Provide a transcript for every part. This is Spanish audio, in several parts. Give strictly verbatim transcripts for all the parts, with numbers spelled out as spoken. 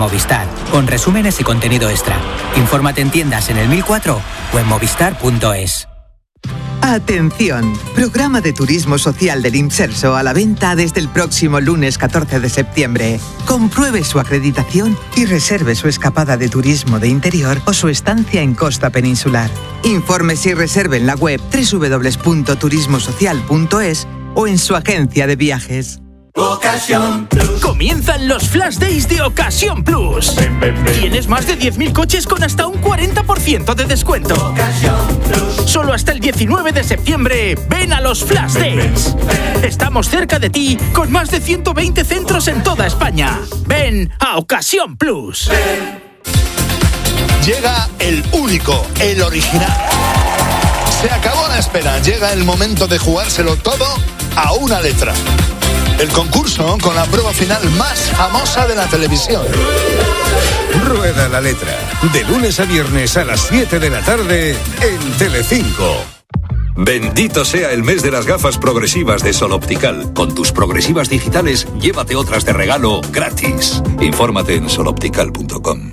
Movistar, con resúmenes y contenido extra. Infórmate en tiendas en el mil cuatro o en movistar punto es. Atención, programa de turismo social del Imserso a la venta desde el próximo lunes catorce de septiembre. Compruebe su acreditación y reserve su escapada de turismo de interior o su estancia en costa peninsular. Infórmese y reserve en la web doble u doble u doble u punto turismo social punto es o en su agencia de viajes. Ocasión Plus. Comienzan los Flash Days de Ocasión Plus. Ven, ven, ven. Tienes más de diez mil coches con hasta un cuarenta por ciento de descuento. Ocasión Plus. Solo hasta el diecinueve de septiembre. Ven a los Flash Days. Ven, ven. Estamos cerca de ti con más de ciento veinte centros en toda España. Ven a Ocasión Plus. Ven. Llega el único, el original. Se acabó la espera. Llega el momento de jugárselo todo a una letra. El concurso con la prueba final más famosa de la televisión. Rueda la letra. De lunes a viernes a las siete de la tarde en Telecinco. Bendito sea el mes de las gafas progresivas de Sol Optical. Con tus progresivas digitales, llévate otras de regalo gratis. Infórmate en sol optical punto com.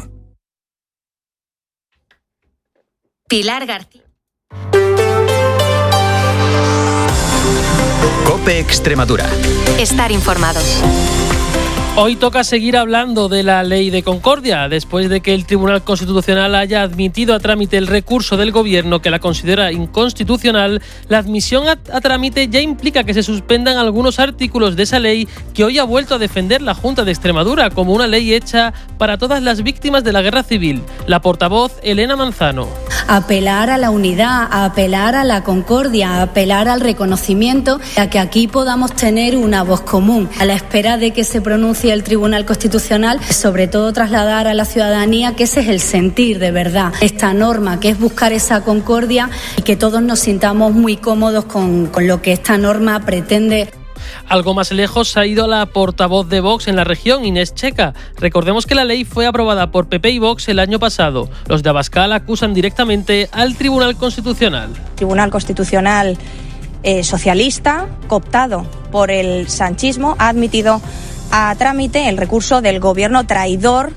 Pilar García. COPE Extremadura. Estar informados. Hoy toca seguir hablando de la Ley de Concordia, después de que el Tribunal Constitucional haya admitido a trámite el recurso del Gobierno que la considera inconstitucional. La admisión a, a trámite ya implica que se suspendan algunos artículos de esa ley que hoy ha vuelto a defender la Junta de Extremadura como una ley hecha para todas las víctimas de la guerra civil. La portavoz Elena Manzano. Apelar a la unidad, a apelar a la concordia, a apelar al reconocimiento, a que aquí podamos tener una voz común, a la espera de que se pronuncie el Tribunal Constitucional, sobre todo trasladar a la ciudadanía que ese es el sentir de verdad esta norma, que es buscar esa concordia y que todos nos sintamos muy cómodos con, con lo que esta norma pretende. Algo más lejos ha ido la portavoz de Vox en la región, Inés Checa. Recordemos que la ley fue aprobada por P P y Vox el año pasado. Los de Abascal acusan directamente al Tribunal Constitucional. Tribunal Constitucional eh, socialista, cooptado por el sanchismo, ha admitido a trámite el recurso del gobierno traidor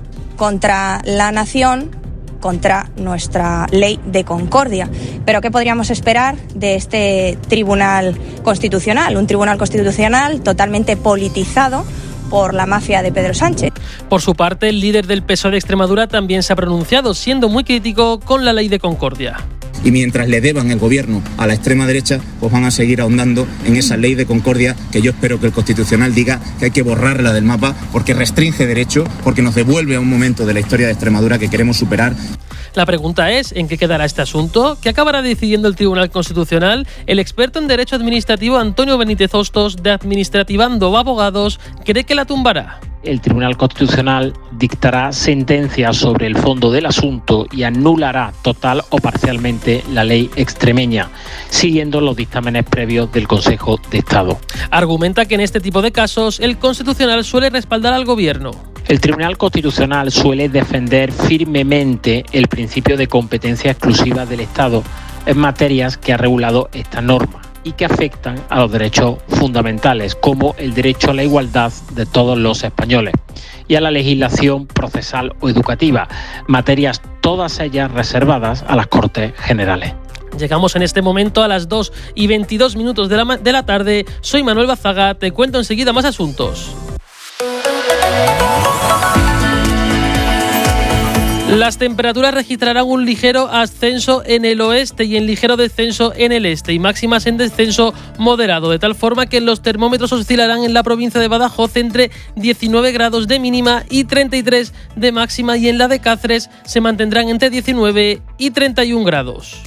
contra la nación, contra nuestra ley de concordia. Pero ¿qué podríamos esperar de este Tribunal Constitucional? Un Tribunal Constitucional totalmente politizado por la mafia de Pedro Sánchez. Por su parte, el líder del P S O E de Extremadura también se ha pronunciado, siendo muy crítico con la ley de concordia. Y mientras le deban el gobierno a la extrema derecha, pues van a seguir ahondando en esa ley de concordia que yo espero que el Constitucional diga que hay que borrarla del mapa porque restringe derechos, porque nos devuelve a un momento de la historia de Extremadura que queremos superar. La pregunta es, ¿en qué quedará este asunto? ¿Qué acabará decidiendo el Tribunal Constitucional? El experto en Derecho Administrativo Antonio Benítez Hostos, de Administrativando Abogados, cree que la tumbará. El Tribunal Constitucional dictará sentencia sobre el fondo del asunto y anulará total o parcialmente la ley extremeña, siguiendo los dictámenes previos del Consejo de Estado. Argumenta que en este tipo de casos el Constitucional suele respaldar al Gobierno. El Tribunal Constitucional suele defender firmemente el principio de competencia exclusiva del Estado en materias que ha regulado esta norma y que afectan a los derechos fundamentales, como el derecho a la igualdad de todos los españoles, y a la legislación procesal o educativa, materias todas ellas reservadas a las Cortes Generales. Llegamos en este momento a las dos y veintidós minutos de la, de la tarde. Soy Manuel Bazaga, te cuento enseguida más asuntos. Las temperaturas registrarán un ligero ascenso en el oeste y en ligero descenso en el este y máximas en descenso moderado, de tal forma que los termómetros oscilarán en la provincia de Badajoz entre diecinueve grados de mínima y treinta y tres de máxima, y en la de Cáceres se mantendrán entre diecinueve y treinta y un grados.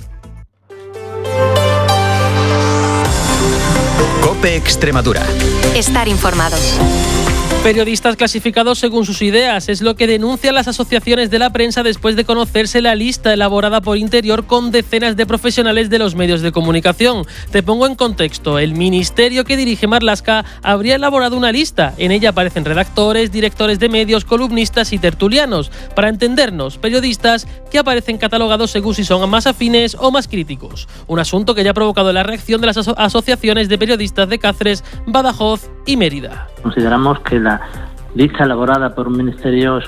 COPE Extremadura. Estar informados. Periodistas clasificados según sus ideas es lo que denuncian las asociaciones de la prensa después de conocerse la lista elaborada por Interior con decenas de profesionales de los medios de comunicación. Te pongo en contexto. El ministerio que dirige Marlaska habría elaborado una lista. En ella aparecen redactores, directores de medios, columnistas y tertulianos. Para entendernos, periodistas que aparecen catalogados según si son más afines o más críticos. Un asunto que ya ha provocado la reacción de las aso- asociaciones de periodistas de Cáceres, Badajoz y Mérida. Consideramos que la lista elaborada por un ministerio es